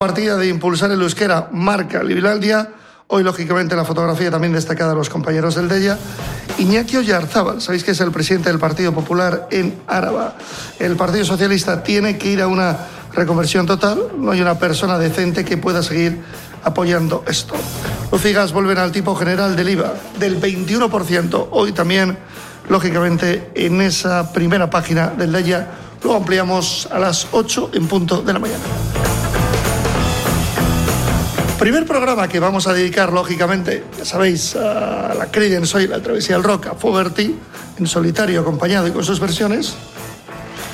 Partida de impulsar el euskera, marca Libilaldia. Hoy, lógicamente, la fotografía también destacada de los compañeros del Deia. Iñaki Oyarzábal, sabéis que es el presidente del Partido Popular en Áraba. El Partido Socialista tiene que ir a una reconversión total. No hay una persona decente que pueda seguir apoyando esto. Los figas vuelven al tipo general del IVA del 21%. Hoy también, lógicamente, en esa primera página del Deia. Lo ampliamos a las 8 en punto de la mañana. Primer programa que vamos a dedicar, lógicamente, ya sabéis, a la Creedence Hoy, la travesía del rock, a Fogerty, en solitario, acompañado y con sus versiones.